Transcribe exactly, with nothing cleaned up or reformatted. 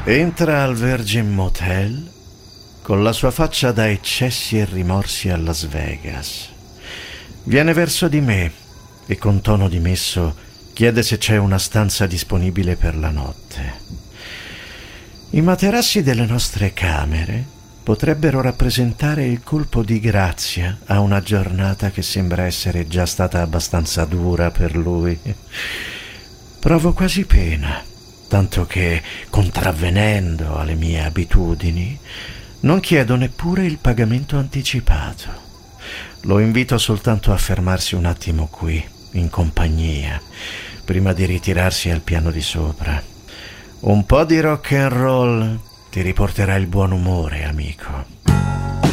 Entra al Virgin Motel con la sua faccia da eccessi e rimorsi a Las Vegas. Viene verso di me e con tono dimesso chiede se c'è una stanza disponibile per la notte. I materassi delle nostre camere potrebbero rappresentare il colpo di grazia a una giornata che sembra essere già stata abbastanza dura per lui. Provo quasi pena, tanto che, contravvenendo alle mie abitudini, non chiedo neppure il pagamento anticipato. Lo invito soltanto a fermarsi un attimo qui, in compagnia, prima di ritirarsi al piano di sopra. Un po' di rock and roll ti riporterà il buon umore, amico.